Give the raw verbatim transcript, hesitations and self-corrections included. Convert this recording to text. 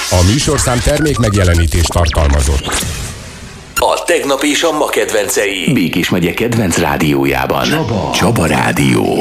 A műsorszám termék megjelenítést tartalmazott. A tegnap és a ma kedvencei. Békés megye kedvenc rádiójában. Csaba. Csaba Rádió.